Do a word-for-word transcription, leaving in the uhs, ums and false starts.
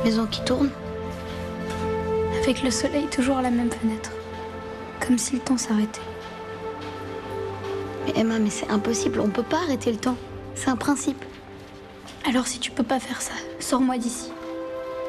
maison qui tourne. Avec le soleil toujours à la même fenêtre. Comme si le temps s'arrêtait. Mais Emma, mais c'est impossible, on peut pas arrêter le temps. C'est un principe. Alors si tu peux pas faire ça, sors-moi d'ici.